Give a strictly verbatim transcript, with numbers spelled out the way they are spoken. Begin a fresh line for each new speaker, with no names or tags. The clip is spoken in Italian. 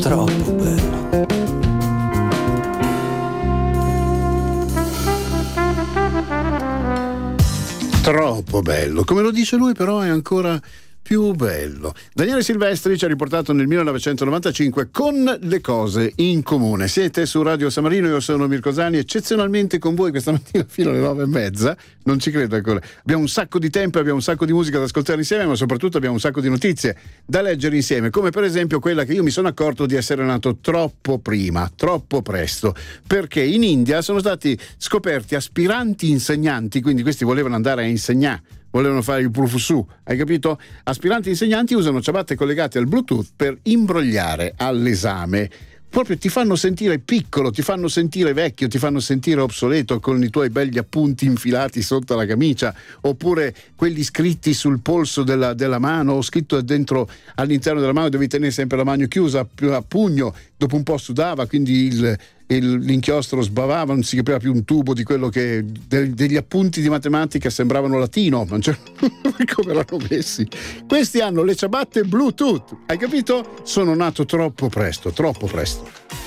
troppo bello.
Troppo bello, come lo dice lui, però è ancora più bello. Daniele Silvestri ci ha riportato nel millenovecentonovantacinque con Le cose in comune. Siete su Radio San Marino, io sono Mirko Zani, eccezionalmente con voi questa mattina fino alle nove e mezza, non ci credo ancora. Abbiamo un sacco di tempo, abbiamo un sacco di musica da ascoltare insieme, ma soprattutto abbiamo un sacco di notizie da leggere insieme, come per esempio quella che io mi sono accorto di essere nato troppo prima, troppo presto, perché in India sono stati scoperti aspiranti insegnanti, quindi questi volevano andare a insegnare, volevano fare il professù, hai capito? Aspiranti insegnanti usano ciabatte collegate al Bluetooth per imbrogliare all'esame. Proprio ti fanno sentire piccolo, ti fanno sentire vecchio, ti fanno sentire obsoleto con i tuoi begli appunti infilati sotto la camicia, oppure quelli scritti sul polso della, della mano o scritto dentro all'interno della mano, devi tenere sempre la mano chiusa a pugno, dopo un po' sudava, quindi il Il, l'inchiostro sbavava, non si capiva più un tubo di quello che de, degli appunti di matematica sembravano latino, ma cioè, come l'hanno messi? Questi hanno le ciabatte Bluetooth, hai capito? Sono nato troppo presto, troppo presto.